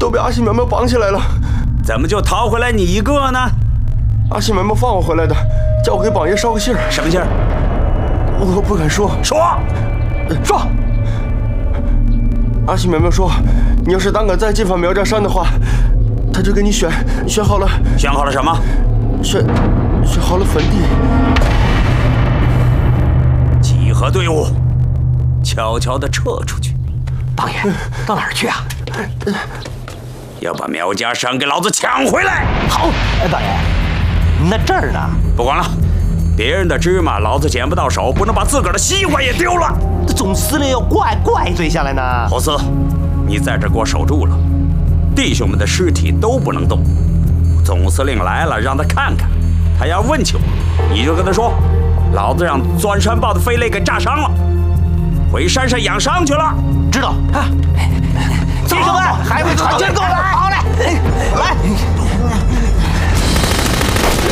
都被阿信苗苗绑起来了。 怎么就逃回来你一个呢？ 阿信苗苗放我回来的，叫我给榜爷捎个信儿。 什么信儿？ 我不敢说。 说。 阿信苗苗说，你要是胆敢再进犯苗家山的话，他就给你选好了。 选好了什么？ 选好了坟地。 集合队伍，悄悄地撤出去。 榜爷，到哪儿去啊？ 要把苗家山给老子抢回来！ 好，榜爷，那这儿呢？ 不管了，别人的芝麻老子捡不到手，不能把自个儿的西瓜也丢了。 总司令要怪罪下来呢。 侯四，你在这给我守住了，弟兄们的尸体都不能动。总司令来了，让他看看，他要问起我，你就跟他说，老子让钻山豹的飞雷给炸伤了，回山上养伤去了。 知道啊。弟兄们，还会传枪